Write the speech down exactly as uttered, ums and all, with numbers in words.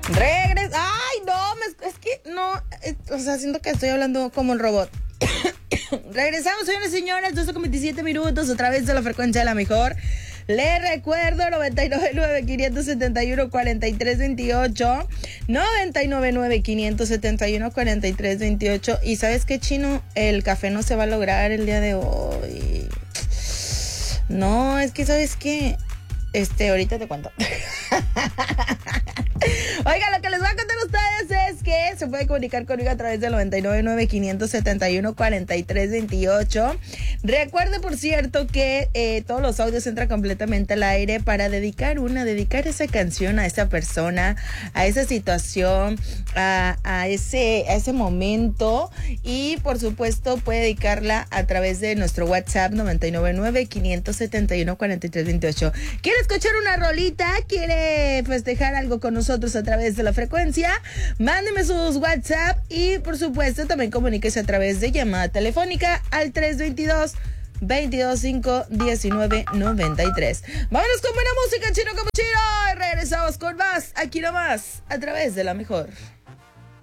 Regres. Ay, no, me, es que no. Es, o sea, siento que estoy hablando como el robot. Regresamos, señores y señores, doce con veintisiete minutos a través de la frecuencia de la mejor. Les recuerdo noventa y nueve nueve, quinientos setenta y uno, cuarenta y tres veintiocho, noventa y nueve nueve, quinientos setenta y uno, cuarenta y tres veintiocho. Y ¿sabes qué, Chino? El café no se va a lograr el día de hoy. No, es que ¿sabes qué? Este, ahorita te cuento. Oiga, lo que les voy a contar a ustedes es que se puede comunicar conmigo a través del noventa y nueve nueve, quinientos setenta y uno, cuarenta y tres veintiocho. Recuerde, por cierto, que eh, todos los audios entran completamente al aire para dedicar una, dedicar esa canción a esa persona, a esa situación, a, a, ese, a ese momento. Y, por supuesto, puede dedicarla a través de nuestro WhatsApp noventa y nueve nueve, quinientos setenta y uno, cuarenta y tres veintiocho. ¿Quiere escuchar una rolita? ¿Quiere festejar algo con nosotros a través de la frecuencia? Mándeme sus WhatsApp y, por supuesto, también comuníquese a través de llamada telefónica al tres veintidós, veintidós cinco, diecinueve noventa y tres. Vámonos con buena música, Chino Capuchino, y regresamos con más, aquí nomás, a través de la mejor.